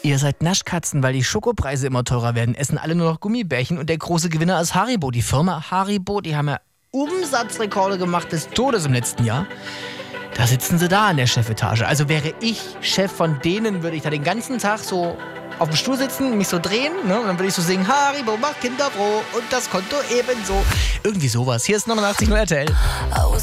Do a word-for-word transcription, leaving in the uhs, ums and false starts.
Ihr seid Naschkatzen, weil die Schokopreise immer teurer werden. Essen alle nur noch Gummibärchen und der große Gewinner ist Haribo. Die Firma Haribo, die haben ja Umsatzrekorde gemacht des Todes im letzten Jahr. Da sitzen sie da an der Chefetage. Also wäre ich Chef von denen, würde ich da den ganzen Tag so auf dem Stuhl sitzen, mich so drehen, ne? Und dann würde ich so singen, Haribo macht Kinder froh und das Konto ebenso. Irgendwie sowas. Hier ist neunundachtzig Komma null R T L.